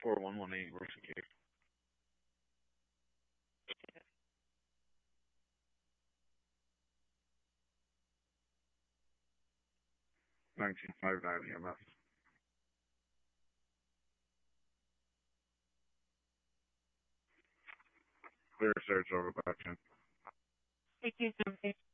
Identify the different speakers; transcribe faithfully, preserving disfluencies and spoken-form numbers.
Speaker 1: four one one eight, Wilson Cave. nineteen five nine E M F. Clear search over back in.
Speaker 2: eighteen seventeen.